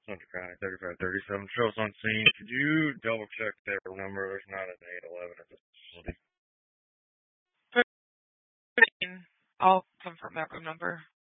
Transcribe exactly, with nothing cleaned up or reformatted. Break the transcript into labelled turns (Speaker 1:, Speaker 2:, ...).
Speaker 1: Central County, thirty-five thirty-seven. Shows on scene. Could you double check their number? There's not an eight eleven at this facility.
Speaker 2: I'll confirm that room number.